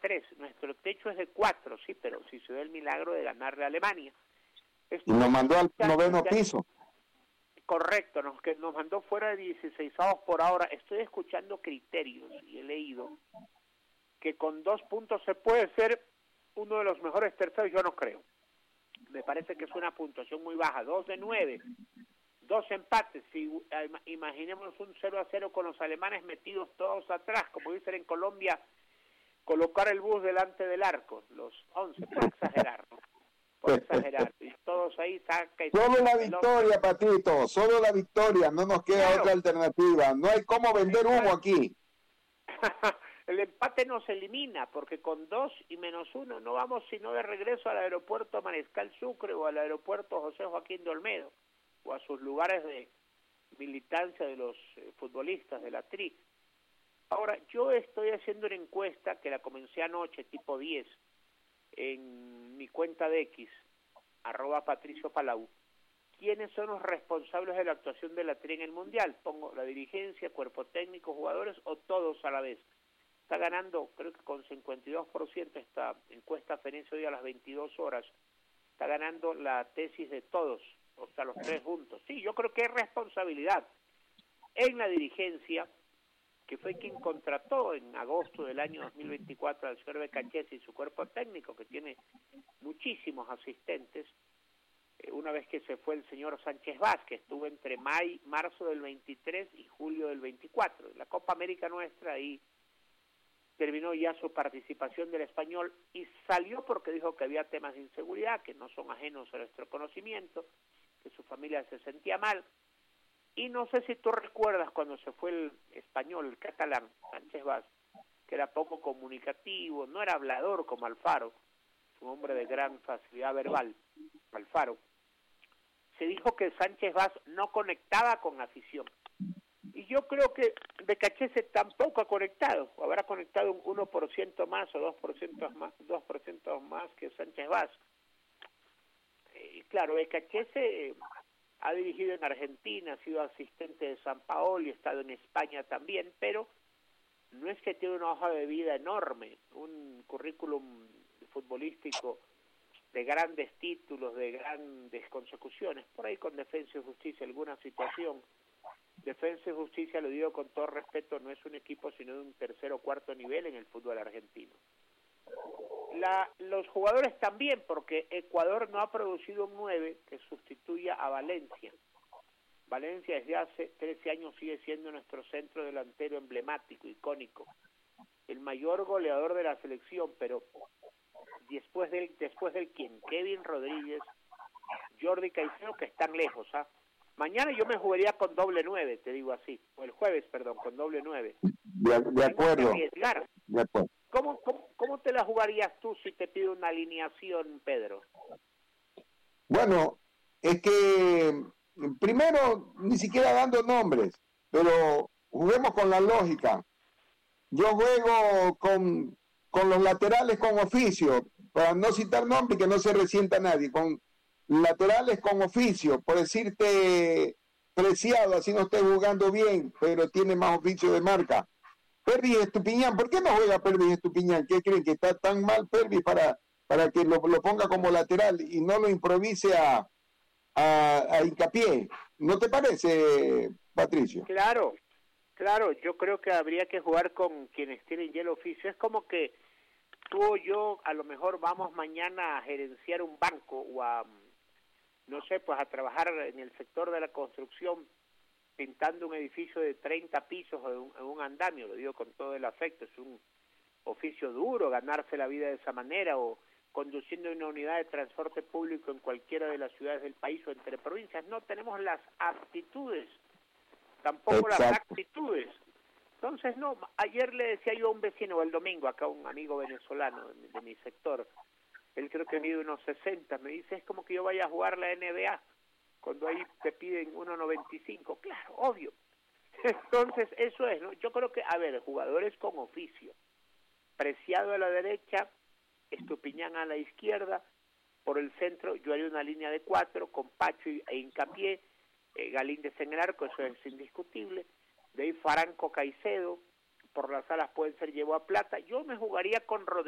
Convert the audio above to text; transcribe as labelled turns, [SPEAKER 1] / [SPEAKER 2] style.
[SPEAKER 1] 3. Nuestro techo es de 4, sí, pero si se da el milagro de ganarle a Alemania.
[SPEAKER 2] Y nos mandó al noveno piso.
[SPEAKER 1] Correcto, que nos mandó fuera de 16avos por ahora. Estoy escuchando criterios y he leído que con 2 puntos se puede ser uno de los mejores terceros. Yo no creo. Me parece que es una puntuación muy baja, 2 de 9, 2 empates. Si imaginemos un 0-0 con los alemanes metidos todos atrás, como dicen en Colombia, colocar el bus delante del arco, los 11, por exagerar, ¿no? Por exagerar, y todos ahí saca y
[SPEAKER 2] solo la victoria, Patito, solo la victoria, no nos queda otra alternativa, no hay cómo vender humo aquí.
[SPEAKER 1] El empate nos elimina, porque con 2 y -1 no vamos sino de regreso al aeropuerto Mariscal Sucre o al aeropuerto José Joaquín de Olmedo, o a sus lugares de militancia de los futbolistas de la TRI. Ahora, yo estoy haciendo una encuesta que la comencé anoche, tipo 10, en mi cuenta de X, @PatricioPalau. ¿Quiénes son los responsables de la actuación de la TRI en el Mundial? Pongo la dirigencia, cuerpo técnico, jugadores o todos a la vez. Está ganando, creo que con 52% esta encuesta Ferencio hoy a las 22 horas. Está ganando la tesis de todos, o sea, los 3 juntos. Sí, yo creo que hay responsabilidad en la dirigencia, que fue quien contrató en agosto del año 2024 al señor Becachese y su cuerpo técnico, que tiene muchísimos asistentes, una vez que se fue el señor Sánchez Vázquez, estuvo entre marzo del 23 y julio del 24. La Copa América nuestra ahí terminó ya su participación del Español y salió porque dijo que había temas de inseguridad que no son ajenos a nuestro conocimiento, que su familia se sentía mal. Y no sé si tú recuerdas cuando se fue el español, el catalán, Sánchez Vázquez, que era poco comunicativo, no era hablador como Alfaro, un hombre de gran facilidad verbal, Alfaro. Se dijo que Sánchez Vázquez no conectaba con afición. Y yo creo que Becachese tampoco ha conectado, o habrá conectado un 1% más o 2% más que Sánchez Vázquez. Claro, Becachese ha dirigido en Argentina, ha sido asistente de San Paolo y ha estado en España también, pero no es que tiene una hoja de vida enorme, un currículum futbolístico de grandes títulos, de grandes consecuciones, por ahí con Defensa y Justicia alguna situación. Defensa y Justicia, lo digo con todo respeto, no es un equipo sino de un tercer o cuarto nivel en el fútbol argentino. Los jugadores también, porque Ecuador no ha producido un 9 que sustituya a Valencia. Valencia desde hace 13 años sigue siendo nuestro centro delantero emblemático, icónico, el mayor goleador de la selección, pero después del quien, Kevin Rodríguez, Jordi Caicedo, que están lejos, ¿ah? Mañana yo me jugaría con doble 9, te digo así, o el jueves, perdón, con doble 9.
[SPEAKER 2] De acuerdo.
[SPEAKER 1] De acuerdo. ¿Cómo te la jugarías tú si te pido una alineación, Pedro?
[SPEAKER 2] Bueno, es que primero ni siquiera dando nombres, pero juguemos con la lógica. Yo juego con los laterales con oficio, para no citar nombres que no se resienta nadie, con laterales con oficio, por decirte Preciado, así no esté jugando bien, pero tiene más oficio de marca. Pervis Estupiñán, ¿por qué no juega Pervis Estupiñán? ¿Qué creen? ¿Que está tan mal Pervis para que lo ponga como lateral y no lo improvise a Hincapié? ¿No te parece, Patricio?
[SPEAKER 1] Claro, yo creo que habría que jugar con quienes tienen ya el oficio. Es como que tú o yo a lo mejor vamos mañana a gerenciar un banco o a, no sé, pues a trabajar en el sector de la construcción pintando un edificio de 30 pisos en un andamio, lo digo con todo el afecto, es un oficio duro ganarse la vida de esa manera, o conduciendo una unidad de transporte público en cualquiera de las ciudades del país o entre provincias. No tenemos las aptitudes, tampoco las actitudes. Entonces, no, ayer le decía yo a un vecino, el domingo, acá un amigo venezolano de mi sector, él creo que mide unos 60, me dice, es como que yo vaya a jugar la NBA, cuando ahí te piden 1.95, claro, obvio. Entonces, eso es, ¿no? Yo creo que, a ver, jugadores con oficio, Preciado a la derecha, Estupiñán a la izquierda, por el centro yo haría una línea de 4 con Pacho e Hincapié, Galíndez en el arco, eso es indiscutible, de ahí Franco Caicedo, por las alas pueden ser Llevó a Plata, yo me jugaría con Rodríguez.